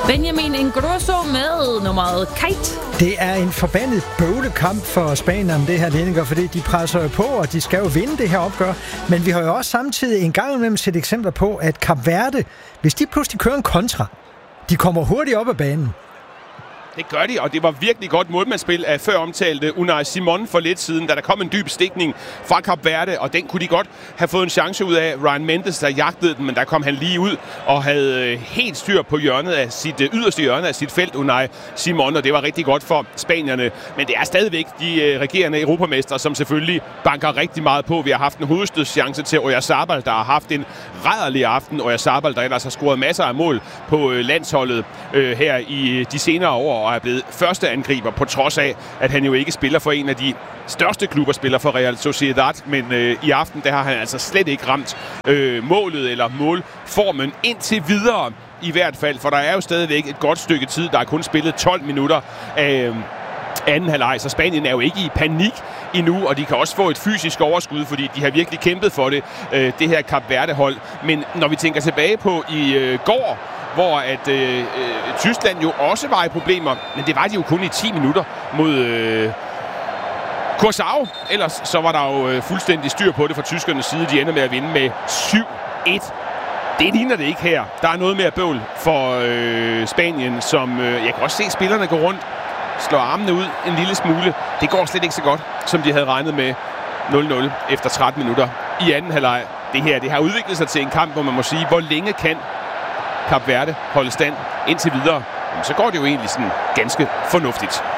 Benjamin Ingrosso med nummeret Kite. Det er en forbandet bøvlekamp for Spanien, det her Lineker, fordi de presser jo på, og de skal jo vinde det her opgør. Men vi har jo også samtidig en gang imellem set eksempler på, at Kap Verde, hvis de pludselig kører en kontra, de kommer hurtigt op ad banen. Det gør de, og det var virkelig godt målmandsspil af før omtalte Unai Simon for lidt siden, da der kom en dyb stikning fra Kap Verde, og den kunne de godt have fået en chance ud af. Ryan Mendes, der jagtede den, men der kom han lige ud og havde helt styr på hjørnet af sit yderste hjørne af sit felt, Unai Simon, og det var rigtig godt for spanierne. Men det er stadigvæk de regerende europamestre, som selvfølgelig banker rigtig meget på. Vi har haft en hovedstødschance til Oyarzabal, der har haft en rædderlig aften. Oyarzabal, der ellers har scoret masser af mål på landsholdet her i de senere år, og er blevet første angriber, på trods af, at han jo ikke spiller for en af de største klubber, spiller for Real Sociedad, men i aften, der har han altså slet ikke ramt målet eller målformen indtil videre, i hvert fald, for der er jo stadigvæk et godt stykke tid, der er kun spillet 12 minutter af anden halvleg, så Spanien er jo ikke i panik endnu, og de kan også få et fysisk overskud, fordi de har virkelig kæmpet for det, det her Kap Verde-hold. Men når vi tænker tilbage på i går, hvor at Tyskland jo også var i problemer, men det var de jo kun i 10 minutter mod Curaçao. Ellers så var der jo fuldstændig styr på det fra tyskernes side. De ender med at vinde med 7-1. Det ligner det ikke her. Der er noget mere bøvl for Spanien, som jeg kan også se spillerne gå rundt, slår armene ud en lille smule. Det går slet ikke så godt, som de havde regnet med. 0-0 efter 13 minutter i anden halvleg. Det her, det har udviklet sig til en kamp, hvor man må sige, hvor længe kan Kap Verde holde stand indtil videre. Så går det jo egentlig sådan ganske fornuftigt.